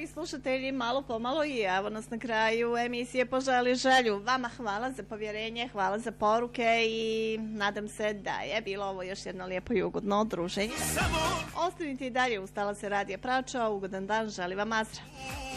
dragi slušatelji, malo pomalo i evo nas na kraju emisije Poželi želju. Vama hvala za povjerenje, hvala za poruke i nadam se da je bilo ovo još jedno lijepo i ugodno druženje. Ostanite i dalje uz talase Radija Prača, ugodan dan, želi vam Azra.